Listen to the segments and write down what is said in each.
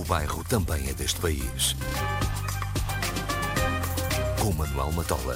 bairro também é deste país. Com Manuel Matola.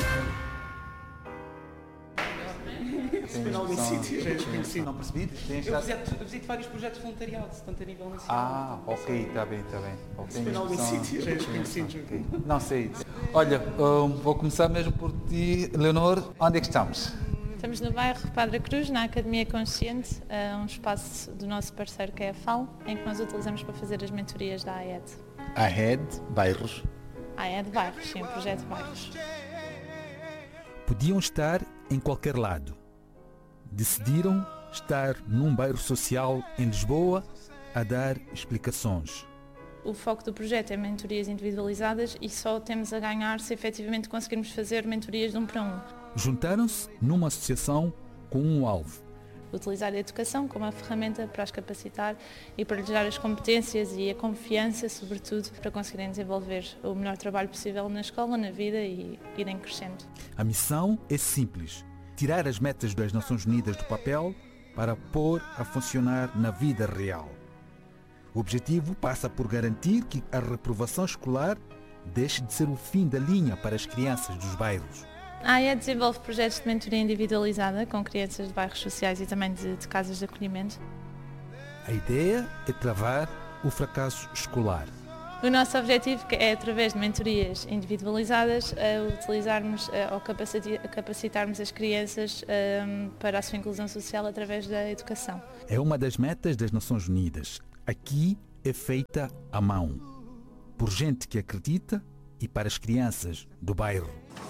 Penal em sítio. Não percebi? Eu visito vários projetos de voluntariado, tanto a nível nacional. Ok, está bem. Okay. Penal em sítio. Okay. Não sei. Olha, vou começar mesmo por ti, Leonor. Onde é que estamos? Estamos no bairro Padre Cruz, na Academia Consciente, um espaço do nosso parceiro que é a FAL, em que nós utilizamos para fazer as mentorias da AED. AED Bairros. AED Bairros, sim, o projeto Bairros. Podiam estar em qualquer lado. Decidiram estar num bairro social em Lisboa a dar explicações. O foco do projeto é mentorias individualizadas e só temos a ganhar se efetivamente conseguirmos fazer mentorias de 1 para 1. Juntaram-se numa associação com um alvo. Utilizar a educação como uma ferramenta para as capacitar e para lhes dar as competências e a confiança, sobretudo, para conseguirem desenvolver o melhor trabalho possível na escola, na vida e irem crescendo. A missão é simples: tirar as metas das Nações Unidas do papel para pôr a funcionar na vida real. O objetivo passa por garantir que a reprovação escolar deixe de ser o fim da linha para as crianças dos bairros. A AED desenvolve projetos de mentoria individualizada com crianças de bairros sociais e também de casas de acolhimento. A ideia é travar o fracasso escolar. O nosso objetivo é, através de mentorias individualizadas, utilizarmos ou capacitarmos as crianças para a sua inclusão social através da educação. É uma das metas das Nações Unidas. Aqui é feita à mão, por gente que acredita e para as crianças do bairro.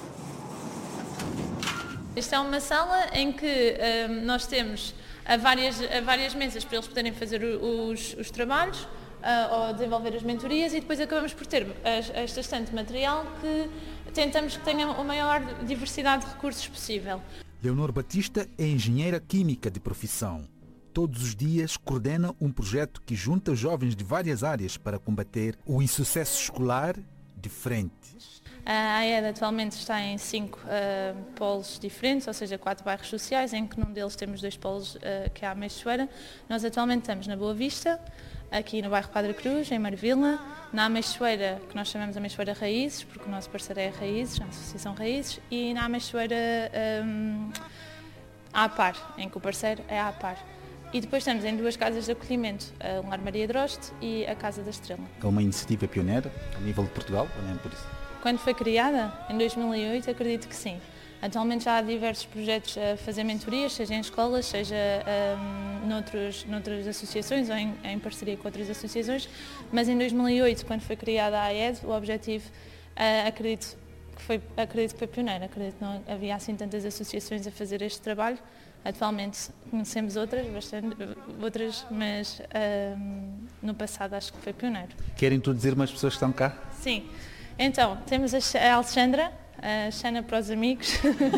Esta é uma sala em que nós temos várias mesas para eles poderem fazer os trabalhos ou desenvolver as mentorias, e depois acabamos por ter esta estante de material que tentamos que tenha a maior diversidade de recursos possível. Leonor Batista é engenheira química de profissão. Todos os dias coordena um projeto que junta jovens de várias áreas para combater o insucesso escolar de frente. A AED atualmente está em 5 polos diferentes, ou seja, 4 bairros sociais, em que num deles temos 2 polos, que é a Ameixoeira. Nós atualmente estamos na Boa Vista, aqui no bairro Padre Cruz, em Marvila, na Ameixoeira, que nós chamamos Ameixoeira Raízes, porque o nosso parceiro é a Raízes, a Associação Raízes, e na Ameixoeira a APAR, em que o parceiro é a APAR. E depois estamos em 2 casas de acolhimento, a Lar Maria Droste e a Casa da Estrela. É uma iniciativa pioneira a nível de Portugal, ou nem por isso? Quando foi criada, em 2008, acredito que sim. Atualmente já há diversos projetos a fazer mentorias, seja em escolas, seja noutras associações ou em parceria com outras associações, mas em 2008, quando foi criada a AED, o objetivo, acredito que foi pioneiro, acredito que não havia assim tantas associações a fazer este trabalho. Atualmente conhecemos outras, mas no passado acho que foi pioneiro. Querem introduzir umas pessoas que estão cá? Sim. Então, temos a Alexandra, a Xana para os amigos.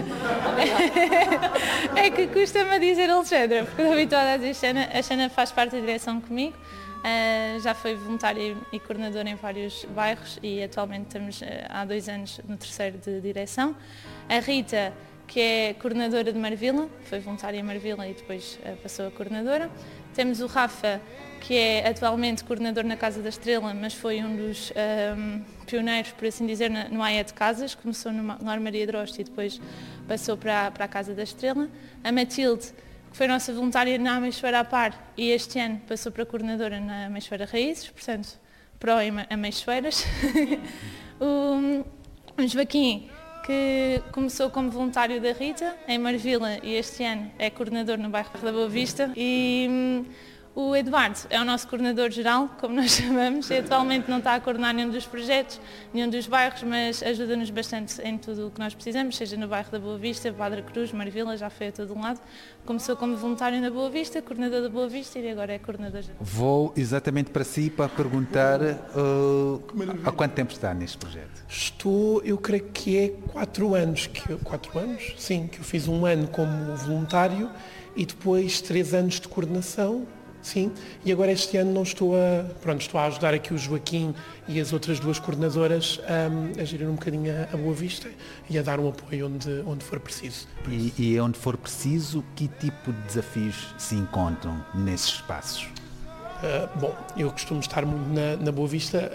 É que custa-me dizer Alexandra, porque estou habituada a dizer Xana. A Xana faz parte da direção comigo, já foi voluntária e coordenadora em vários bairros e atualmente estamos há 2 anos no 3º de direção. A Rita, que é coordenadora de Marvila, foi voluntária em Marvila e depois passou a coordenadora. Temos o Rafa, que é atualmente coordenador na Casa da Estrela, mas foi um dos pioneiros, por assim dizer, no AED Casas. Começou no Lar Maria Droste e depois passou para a Casa da Estrela. A Matilde, que foi nossa voluntária na Ameixoeira à Par e este ano passou para coordenadora na Ameixoeira Raízes, portanto, pró-Ameixoeiras. O Joaquim, que começou como voluntário da Rita, em Marvila, e este ano é coordenador no bairro da Boa Vista. E o Eduardo é o nosso coordenador geral, como nós chamamos, e atualmente não está a coordenar nenhum dos projetos, nenhum dos bairros, mas ajuda-nos bastante em tudo o que nós precisamos, seja no bairro da Boa Vista, Padre Cruz, Marvila, já foi a todo um lado. Começou como voluntário na Boa Vista, coordenador da Boa Vista e agora é coordenador geral. Vou exatamente para si para perguntar há quanto tempo está neste projeto? Estou, eu creio que é 4 anos. 4 anos? Sim, que eu fiz 1 ano como voluntário e depois 3 anos de coordenação. Sim, e agora este ano não estou a ajudar aqui o Joaquim e as outras 2 coordenadoras a gerir um bocadinho a Boa Vista e a dar um apoio onde for preciso. E onde for preciso, que tipo de desafios se encontram nesses espaços? Bom, eu costumo estar muito na Boa Vista.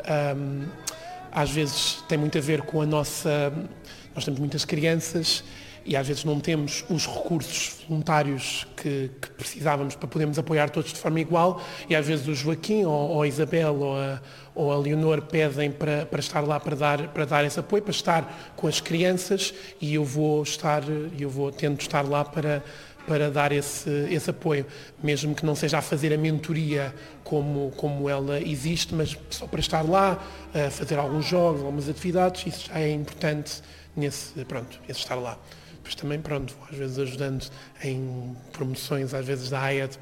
Às vezes tem muito a ver com a nossa... Nós temos muitas crianças e às vezes não temos os recursos voluntários que precisávamos para podermos apoiar todos de forma igual, e às vezes o Joaquim ou a Isabel ou a Leonor pedem para estar lá para dar esse apoio, para estar com as crianças, e eu tento estar lá para dar esse apoio, mesmo que não seja a fazer a mentoria como ela existe, mas só para estar lá, a fazer alguns jogos, algumas atividades, isso já é importante esse estar lá. Depois também, às vezes ajudando em promoções, às vezes da AED,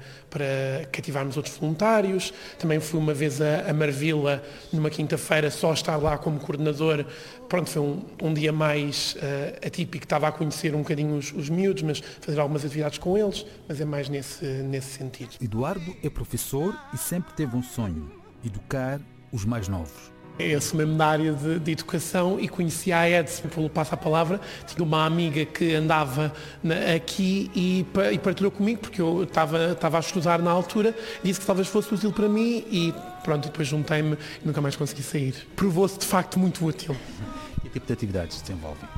para cativarmos outros voluntários. Também fui uma vez a Marvila, numa quinta-feira, só estar lá como coordenador. Foi um dia mais atípico, estava a conhecer um bocadinho os miúdos, mas fazer algumas atividades com eles, mas é mais nesse sentido. Eduardo é professor e sempre teve um sonho: educar os mais novos. Eu sou mesmo da área de educação e conheci a AED, pelo Passa a Palavra. Tinha uma amiga que andava aqui e partilhou comigo, porque eu estava a estudar na altura, disse que talvez fosse útil para mim e depois juntei-me e nunca mais consegui sair. Provou-se de facto muito útil. Que tipo de atividades se desenvolvem?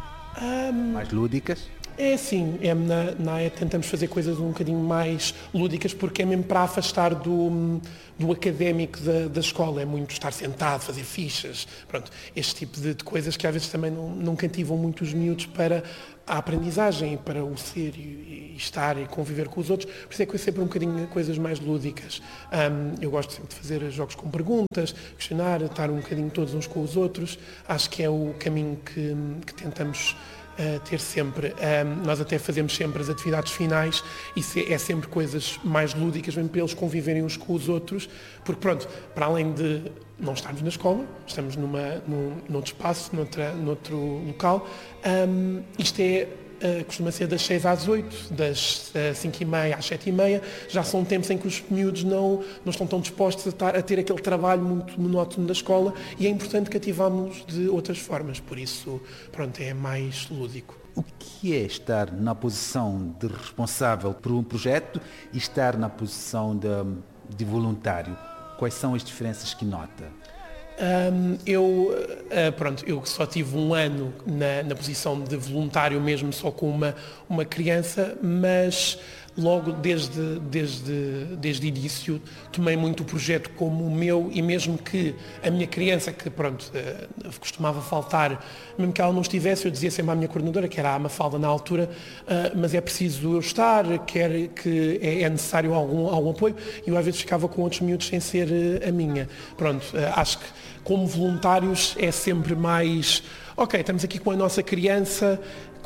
Mais lúdicas? É sim, na AED tentamos fazer coisas um bocadinho mais lúdicas, porque é mesmo para afastar do académico da escola, é muito estar sentado, fazer fichas, este tipo de coisas que às vezes também não cativam muito os miúdos para a aprendizagem, para o ser e estar e conviver com os outros, por isso é que eu sempre um bocadinho coisas mais lúdicas. Eu gosto sempre de fazer jogos com perguntas, questionar, estar um bocadinho todos uns com os outros, acho que é o caminho que tentamos ter sempre. Nós até fazemos sempre as atividades finais e é sempre coisas mais lúdicas, mesmo para eles conviverem uns com os outros, porque para além de não estarmos na escola, estamos noutro espaço, noutro local, isto costuma ser das 6 às 8, das 5h30 às 7h30, já são tempos em que os miúdos não estão tão dispostos a ter aquele trabalho muito monótono da escola, e é importante cativarmos de outras formas, por isso, é mais lúdico. O que é estar na posição de responsável por um projeto e estar na posição de voluntário? Quais são as diferenças que nota? Eu só tive um ano na posição de voluntário mesmo, só com uma criança, mas logo desde início tomei muito o projeto como o meu, e mesmo que a minha criança, que costumava faltar, mesmo que ela não estivesse, eu dizia sempre à minha coordenadora, que era a Mafalda na altura, mas é preciso eu estar, que é necessário algum apoio, e eu às vezes ficava com outros miúdos sem ser a minha. Acho que como voluntários é sempre mais, estamos aqui com a nossa criança,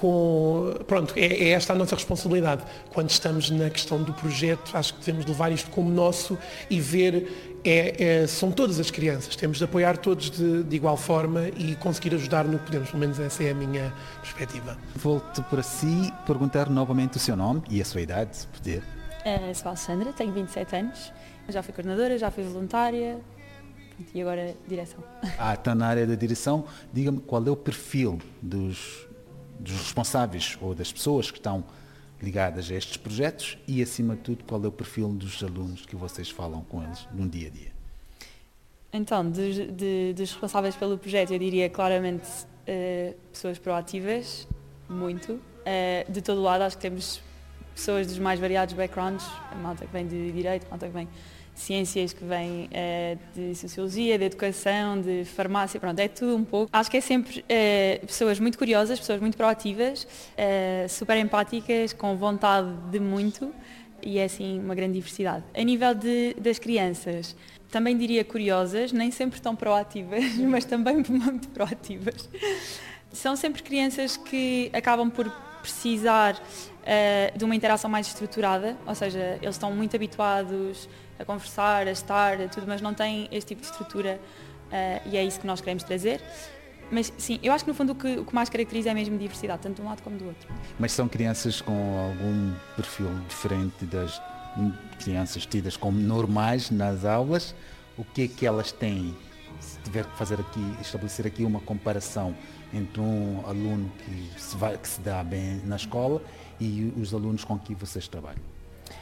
é esta a nossa responsabilidade. Quando estamos na questão do projeto, acho que devemos levar isto como nosso e ver, são todas as crianças, temos de apoiar todos de igual forma e conseguir ajudar no que podemos, pelo menos essa é a minha perspectiva. Volto para si, perguntar novamente o seu nome e a sua idade, se puder. Sou a Alexandra, tenho 27 anos, já fui coordenadora, já fui voluntária e agora direção. Está na área da direção. Diga-me qual é o perfil dos responsáveis ou das pessoas que estão ligadas a estes projetos e, acima de tudo, qual é o perfil dos alunos que vocês falam com eles no dia a dia? Então, dos responsáveis pelo projeto, eu diria claramente pessoas proativas, muito. De todo o lado, acho que temos pessoas dos mais variados backgrounds, a malta que vem de Direito, a malta que vem de Ciências, que vem de Sociologia, de Educação, de Farmácia, é tudo um pouco. Acho que é sempre pessoas muito curiosas, pessoas muito proativas, super empáticas, com vontade de muito, e é assim uma grande diversidade. A nível das crianças, também diria curiosas, nem sempre tão proativas, mas também muito proativas. São sempre crianças que acabam por precisar de uma interação mais estruturada, ou seja, eles estão muito habituados a conversar, a estar, a tudo, mas não têm este tipo de estrutura, e é isso que nós queremos trazer. Mas sim, eu acho que no fundo o que mais caracteriza é mesmo diversidade, tanto de um lado como do outro. Mas são crianças com algum perfil diferente das crianças tidas como normais nas aulas? O que é que elas têm? Se tiver que estabelecer aqui uma comparação entre um aluno que se dá bem na escola e os alunos com que vocês trabalham?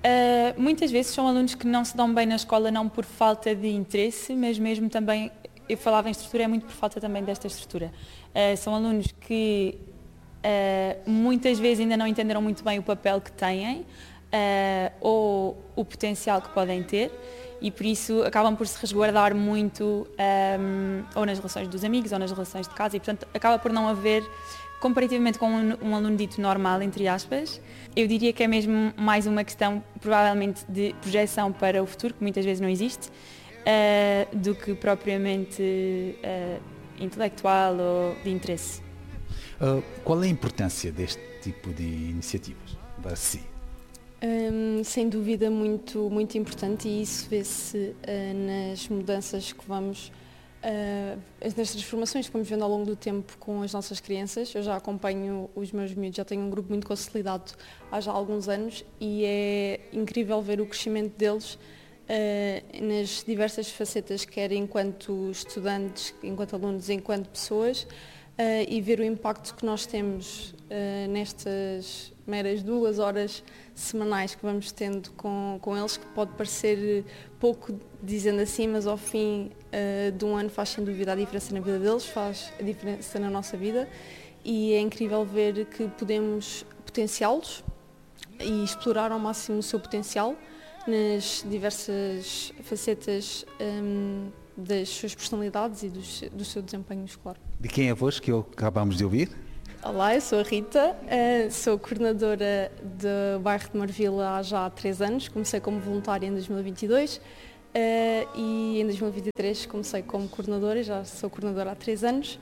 Muitas vezes são alunos que não se dão bem na escola não por falta de interesse, mas mesmo também, eu falava em estrutura, é muito por falta também desta estrutura. São alunos que muitas vezes ainda não entenderam muito bem o papel que têm ou o potencial que podem ter e por isso acabam por se resguardar muito ou nas relações dos amigos ou nas relações de casa e portanto acaba por não haver, comparativamente com um aluno dito normal, entre aspas, eu diria que é mesmo mais uma questão provavelmente de projeção para o futuro, que muitas vezes não existe, do que propriamente intelectual ou de interesse. Qual é a importância deste tipo de iniciativas para si? Sem dúvida muito, muito importante e isso vê-se nas mudanças que vamos, nas transformações que vamos vendo ao longo do tempo com as nossas crianças. Eu já acompanho os meus miúdos, já tenho um grupo muito consolidado há já alguns anos e é incrível ver o crescimento deles nas diversas facetas, quer enquanto estudantes, enquanto alunos, enquanto pessoas, e ver o impacto que nós temos nestas meras 2 horas semanais que vamos tendo com eles, que pode parecer pouco dizendo assim, mas ao fim de um ano faz sem dúvida a diferença na vida deles, faz a diferença na nossa vida e é incrível ver que podemos potenciá-los e explorar ao máximo o seu potencial nas diversas facetas das suas personalidades e do seu desempenho escolar. De quem é a voz que acabamos de ouvir? Olá, eu sou a Rita, sou coordenadora do bairro de Marvila há já 3 anos, comecei como voluntária em 2022 e em 2023 comecei como coordenadora, já sou coordenadora há 3 anos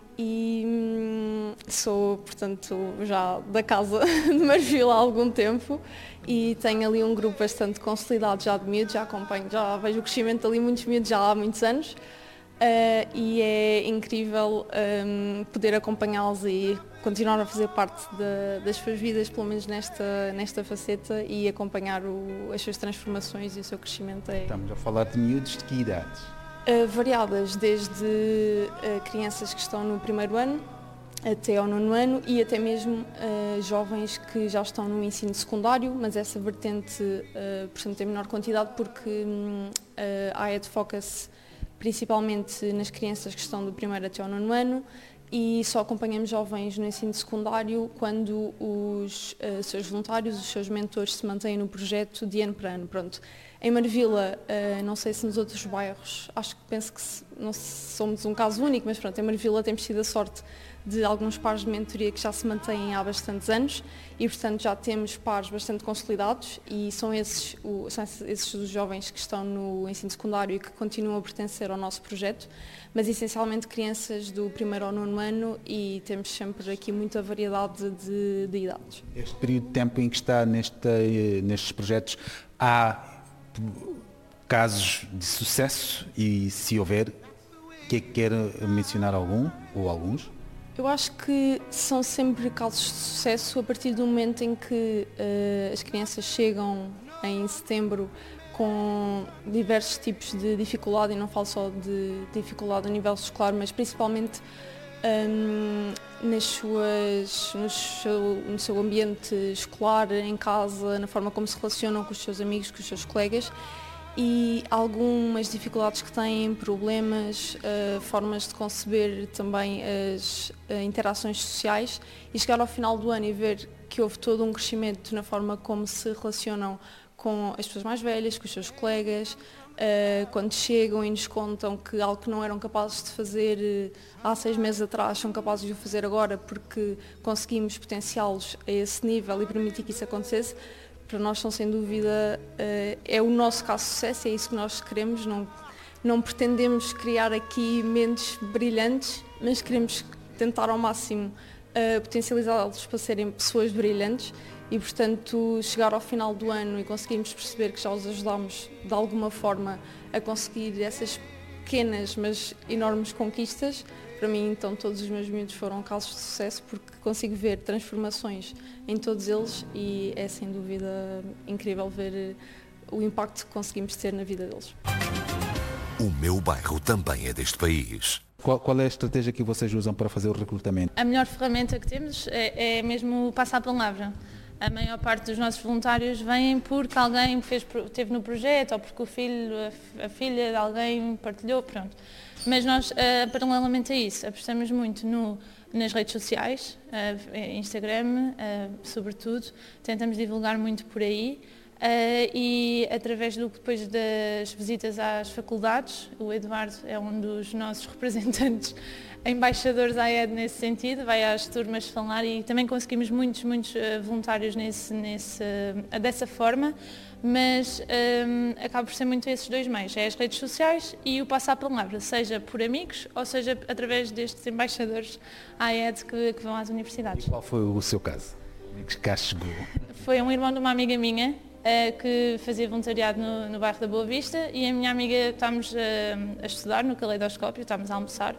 e sou, portanto, já da casa de Marvila há algum tempo e tenho ali um grupo bastante consolidado já de miúdos, já acompanho, já vejo o crescimento ali muitos miúdos já há muitos anos. E é incrível poder acompanhá-los e continuar a fazer parte das suas vidas, pelo menos nesta faceta, e acompanhar as suas transformações e o seu crescimento. Estamos a falar de miúdos de que idades? Variadas, desde crianças que estão no 1º ano até ao 9º ano e até mesmo jovens que já estão no ensino secundário, mas essa vertente, portanto, tem menor quantidade porque a AED foca-se principalmente nas crianças que estão do 1º até ao 9º ano e só acompanhamos jovens no ensino secundário quando os seus voluntários, os seus mentores se mantêm no projeto de ano para ano. Pronto. Em Marvila, não sei se nos outros bairros, penso que não somos um caso único, mas pronto, em Marvila temos tido a sorte de alguns pares de mentoria que já se mantêm há bastantes anos e, portanto, já temos pares bastante consolidados e são esses os jovens que estão no ensino secundário e que continuam a pertencer ao nosso projeto, mas essencialmente crianças do 1º ao 9º ano e temos sempre aqui muita variedade de idades. Este período de tempo em que está nestes projetos, há casos de sucesso e, se houver, quer mencionar algum ou alguns? Eu acho que são sempre casos de sucesso a partir do momento em que as crianças chegam em setembro com diversos tipos de dificuldade, e não falo só de dificuldade a nível escolar, mas principalmente no seu ambiente escolar, em casa, na forma como se relacionam com os seus amigos, com os seus colegas, e algumas dificuldades que têm, problemas, formas de conceber também as interações sociais, e chegar ao final do ano e ver que houve todo um crescimento na forma como se relacionam com as pessoas mais velhas, com os seus colegas, quando chegam e nos contam que algo que não eram capazes de fazer há 6 meses atrás são capazes de o fazer agora porque conseguimos potenciá-los a esse nível e permitir que isso acontecesse. Para nós são sem dúvida, é o nosso caso de sucesso, é isso que nós queremos, não pretendemos criar aqui mentes brilhantes, mas queremos tentar ao máximo potencializá-los para serem pessoas brilhantes e, portanto, chegar ao final do ano e conseguirmos perceber que já os ajudámos de alguma forma a conseguir essas pequenas mas enormes conquistas. Para mim, então, todos os meus miúdos foram casos de sucesso porque consigo ver transformações em todos eles e é sem dúvida incrível ver o impacto que conseguimos ter na vida deles. O meu bairro também é deste país. Qual é a estratégia que vocês usam para fazer o recrutamento? A melhor ferramenta que temos é mesmo passar a palavra. A maior parte dos nossos voluntários vêm porque alguém esteve no projeto ou porque o filho, a filha de alguém partilhou, pronto. Mas nós, paralelamente a isso, apostamos muito nas redes sociais, Instagram, sobretudo, tentamos divulgar muito por aí. E através depois das visitas às faculdades, o Eduardo é um dos nossos representantes, embaixadores à ED nesse sentido, vai às turmas falar e também conseguimos muitos voluntários dessa forma, mas acaba por ser muito esses dois meios, é as redes sociais e o passar a palavra, seja por amigos ou seja através destes embaixadores à ED que vão às universidades. E qual foi o seu caso? Que cá chegou? Foi um irmão de uma amiga minha, que fazia voluntariado no bairro da Boa Vista e a minha amiga estávamos a estudar no Caleidoscópio, estávamos a almoçar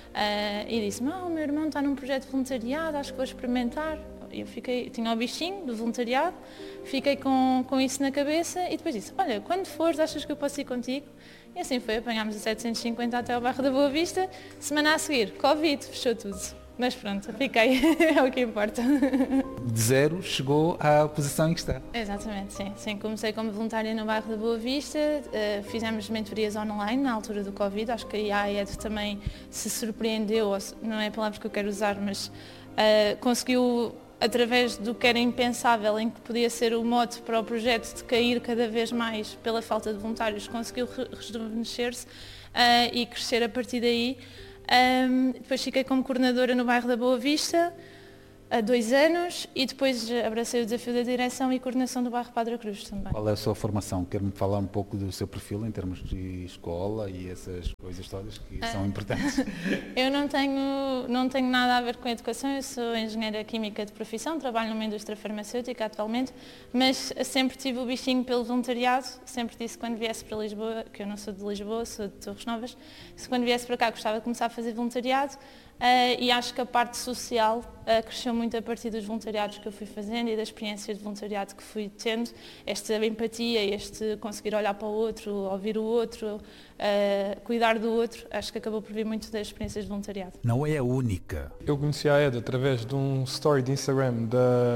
e disse-me, o meu irmão está num projeto de voluntariado, acho que vou experimentar. Eu tinha o bichinho do voluntariado, fiquei com isso na cabeça e depois disse, olha, quando fores achas que eu posso ir contigo? E assim foi, apanhámos a 750 até ao bairro da Boa Vista, semana a seguir, Covid, fechou tudo. Mas pronto, fiquei, é o que importa. De zero chegou à posição em que está. Exatamente, sim. Comecei como voluntária no bairro da Boa Vista, fizemos mentorias online na altura do Covid, acho que a AED também se surpreendeu, não é a palavra que eu quero usar, mas conseguiu, através do que era impensável, em que podia ser o mote para o projeto de cair cada vez mais pela falta de voluntários, conseguiu rejuvenescer-se e crescer a partir daí. Depois fiquei como coordenadora no bairro da Boa Vista há 2 anos e depois abracei o desafio da direção e coordenação do bairro Padre Cruz também. Qual é a sua formação? Quer-me falar um pouco do seu perfil em termos de escola e essas coisas todas que são importantes? Eu não tenho nada a ver com a educação, eu sou engenheira química de profissão, trabalho numa indústria farmacêutica atualmente, mas sempre tive o bichinho pelo voluntariado, sempre disse quando viesse para Lisboa, que eu não sou de Lisboa, sou de Torres Novas, se quando viesse para cá gostava de começar a fazer voluntariado. E acho que a parte social cresceu muito a partir dos voluntariados que eu fui fazendo e da experiência de voluntariado que fui tendo, esta empatia, este conseguir olhar para o outro, ouvir o outro, cuidar do outro, acho que acabou por vir muito das experiências de voluntariado. Não é a única. Eu conheci a Ed através de um story de Instagram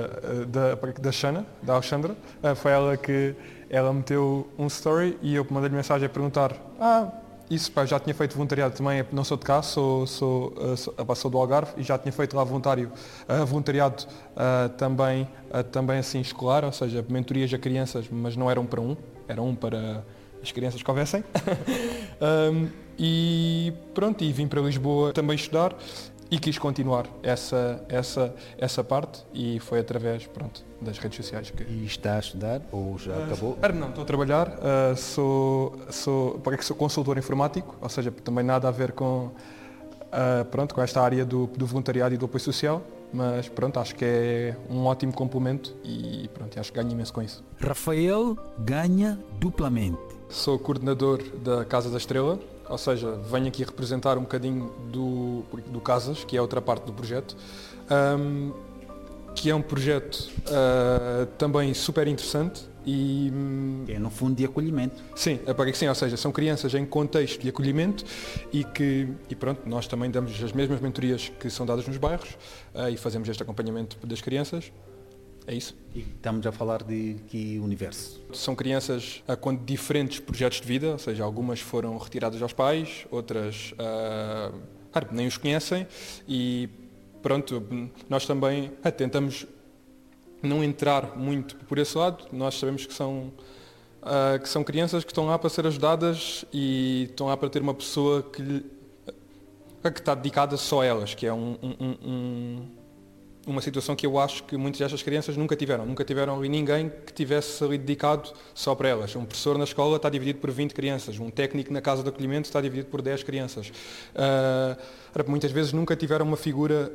da Shana, da Alexandra. Foi ela que meteu um story e eu mandei-lhe mensagem a perguntar isso, já tinha feito voluntariado também, não sou de cá, sou do Algarve e já tinha feito lá voluntariado também assim escolar, ou seja, mentorias a crianças, mas não eram para era um para as crianças que houvessem. E pronto, e vim para Lisboa também estudar e quis continuar essa parte e foi através das redes sociais. E está a estudar ou já acabou? Não, estou a trabalhar, sou consultor informático, ou seja, também nada a ver com esta área do voluntariado e do apoio social, mas acho que é um ótimo complemento e acho que ganho imenso com isso. Rafael ganha duplamente. Sou coordenador da Casa da Estrela, ou seja, venho aqui representar um bocadinho do Casas, que é outra parte do projeto, que é um projeto também super interessante e... É no fundo de acolhimento. Sim, ou seja, são crianças em contexto de acolhimento e nós também damos as mesmas mentorias que são dadas nos bairros e fazemos este acompanhamento das crianças. É isso. E estamos a falar de que universo? São crianças com diferentes projetos de vida, ou seja, algumas foram retiradas aos pais, outras nem os conhecem e nós também tentamos não entrar muito por esse lado. Nós sabemos que são crianças que estão lá para ser ajudadas e estão lá para ter uma pessoa que está dedicada só a elas, que é uma situação que eu acho que muitas destas crianças nunca tiveram ali ninguém que tivesse ali dedicado só para elas. Um professor na escola está dividido por 20 crianças, um técnico na casa de acolhimento está dividido por 10 crianças. Muitas vezes nunca tiveram uma figura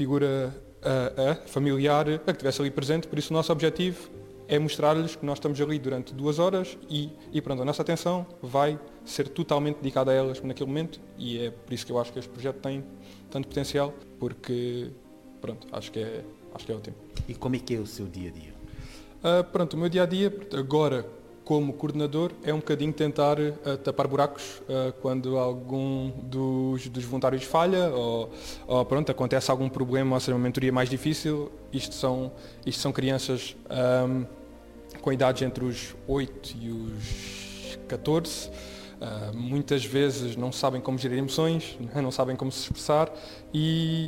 familiar que estivesse ali presente, por isso o nosso objetivo é mostrar-lhes que nós estamos ali durante 2 horas e a nossa atenção vai ser totalmente dedicada a elas naquele momento e é por isso que eu acho que este projeto tem tanto potencial, porque acho que é ótimo. E como é que é o seu dia-a-dia? O meu dia-a-dia, agora como coordenador, é um bocadinho tentar tapar buracos quando algum dos voluntários falha ou pronto, acontece algum problema, ou seja, uma mentoria mais difícil. Isto são crianças com idades entre os 8 e os 14. Muitas vezes não sabem como gerir emoções, não sabem como se expressar e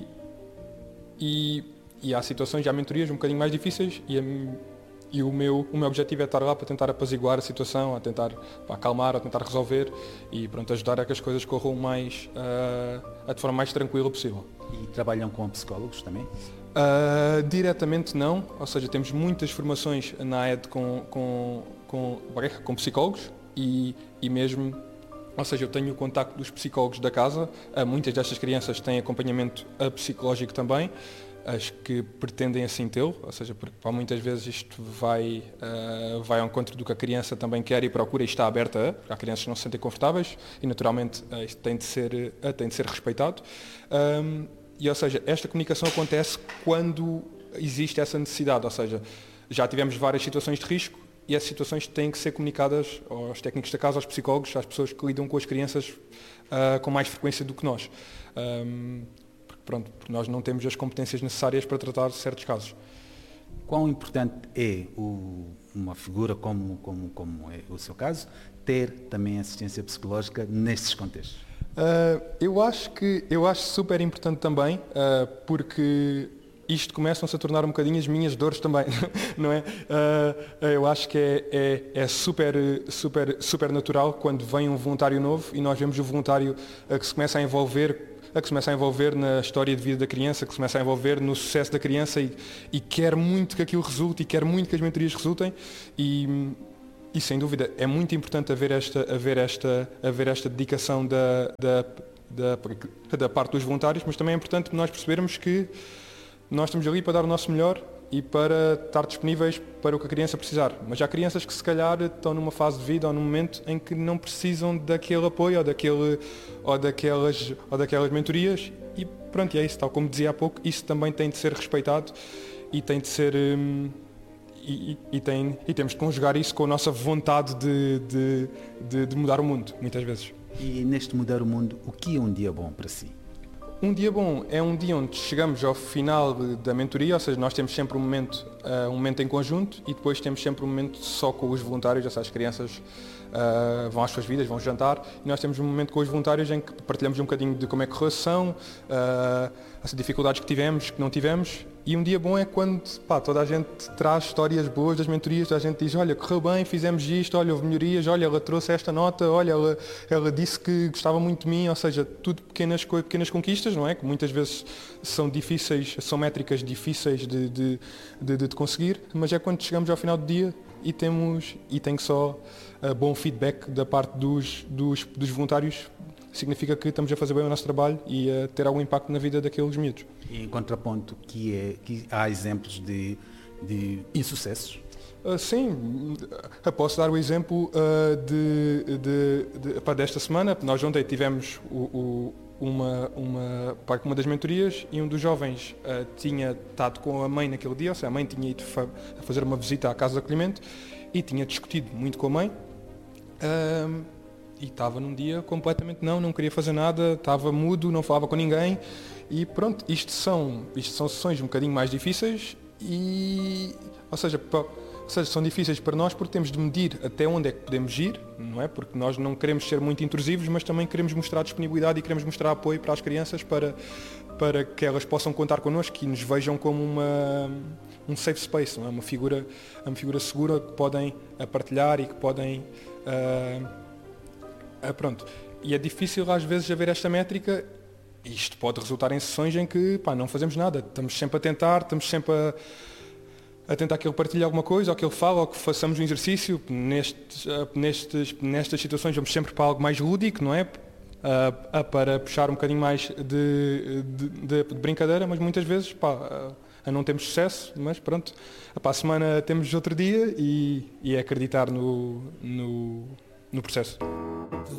há situações, há mentorias um bocadinho mais difíceis e o meu objetivo é estar lá para tentar apaziguar a situação, a tentar acalmar, a tentar resolver e pronto, ajudar a que as coisas corram de forma mais tranquila possível. E trabalham com psicólogos também? Diretamente não, ou seja, temos muitas formações na AED com psicólogos e mesmo, ou seja, eu tenho o contacto dos psicólogos da casa, muitas destas crianças têm acompanhamento psicológico também, as que pretendem assim tê-lo, ou seja, porque muitas vezes isto vai ao encontro do que a criança também quer e procura e está aberta porque há crianças que não se sentem confortáveis e naturalmente isto tem de ser respeitado. E, ou seja, esta comunicação acontece quando existe essa necessidade, ou seja, já tivemos várias situações de risco e essas situações têm que ser comunicadas aos técnicos da casa, aos psicólogos, às pessoas que lidam com as crianças com mais frequência do que nós. Porque nós não temos as competências necessárias para tratar certos casos. Quão importante é uma figura como é o seu caso, ter também assistência psicológica nestes contextos? Eu acho super importante também, porque isto começam-se a tornar um bocadinho as minhas dores também, não é? Eu acho que é super natural quando vem um voluntário novo e nós vemos o voluntário que se começa a envolver na história de vida da criança, que se começa a envolver no sucesso da criança e quer muito que aquilo resulte e quer muito que as mentorias resultem e sem dúvida é muito importante haver esta dedicação da parte dos voluntários, mas também é importante nós percebermos que nós estamos ali para dar o nosso melhor e para estar disponíveis para o que a criança precisar. Mas há crianças que se calhar estão numa fase de vida ou num momento em que não precisam daquele apoio ou daquelas mentorias e pronto, é isso, tal como dizia há pouco, isso também tem de ser respeitado e tem de ser e temos de conjugar isso com a nossa vontade de mudar o mundo, muitas vezes. E neste mudar o mundo, o que é um dia bom para si? Um dia bom é um dia onde chegamos ao final da mentoria, ou seja, nós temos sempre um momento em conjunto e depois temos sempre um momento só com os voluntários, ou seja, as crianças vão às suas vidas, vão jantar e nós temos um momento com os voluntários em que partilhamos um bocadinho de como é que correu a sessão, as dificuldades que tivemos, que não tivemos. E um dia bom é quando toda a gente traz histórias boas das mentorias, toda a gente diz, olha, correu bem, fizemos isto, olha, houve melhorias, olha, ela trouxe esta nota, olha, ela disse que gostava muito de mim, ou seja, tudo pequenas conquistas, não é? Que muitas vezes são difíceis, são métricas difíceis de conseguir, mas é quando chegamos ao final do dia e tem só bom feedback da parte dos voluntários, significa que estamos a fazer bem o nosso trabalho e a ter algum impacto na vida daqueles miúdos. E em contraponto, que há exemplos de insucessos? Sim, posso dar o exemplo desta semana. Nós ontem tivemos uma das mentorias e um dos jovens tinha estado com a mãe naquele dia, ou seja, a mãe tinha ido a fazer uma visita à casa de acolhimento e tinha discutido muito com a mãe. E estava num dia completamente não queria fazer nada, estava mudo, não falava com ninguém e pronto, isto são sessões um bocadinho mais difíceis ou seja, são difíceis para nós porque temos de medir até onde é que podemos ir, não é? Porque nós não queremos ser muito intrusivos, mas também queremos mostrar disponibilidade e queremos mostrar apoio para as crianças para que elas possam contar connosco e nos vejam como um safe space, não é? Uma figura segura que podem partilhar e que podem pronto. E é difícil às vezes haver esta métrica. Isto pode resultar em sessões em que não fazemos nada. Estamos sempre a tentar, a tentar que ele partilhe alguma coisa, ou que ele fale, ou que façamos um exercício. Nestas situações vamos sempre para algo mais lúdico, não é? Para puxar um bocadinho mais de brincadeira, mas muitas vezes não temos sucesso, mas pronto. Para a semana temos outro dia e é acreditar no processo.